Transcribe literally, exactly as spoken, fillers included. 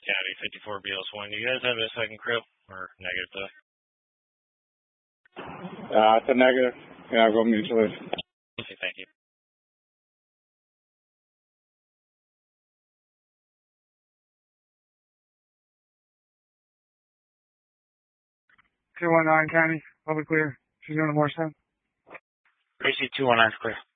County, fifty-four B S one. Do you guys have a second crew or negative though? Uh, it's a negative. Yeah, I'll go mutually. Okay, thank you. two one nine County, public clear. She's doing the more stuff. Gracie two one nine clear.